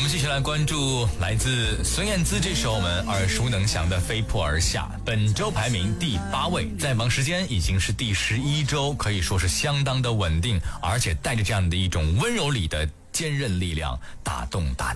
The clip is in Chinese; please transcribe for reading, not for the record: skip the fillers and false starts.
们继续来关注来自孙燕姿这首我们耳熟能详的《飞扑而下》，本周排名第8位，在榜时间已经是第11周，可以说是相当的稳定，而且带着这样的一种温柔里的坚韧力量，打动大家。